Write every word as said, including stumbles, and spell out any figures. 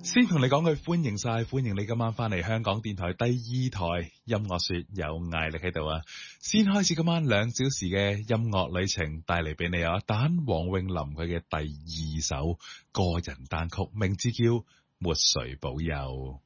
先同你講句歡迎晒，歡迎你今晚翻嚟香港電台第二台音樂說，有艾力喺度啊！先開始今晚兩小時嘅音樂旅程，帶嚟俾你啊！蛋黃詠琳佢嘅第二首個人單曲，名字叫《沒誰保佑》。